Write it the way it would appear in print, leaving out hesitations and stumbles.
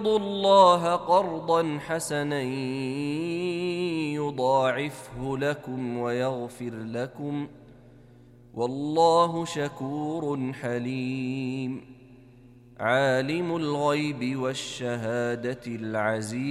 الله قرضا حسنا يضاعفه لكم ويغفر لكم، والله شكور حليم. عالم الغيب والشهادة العزيز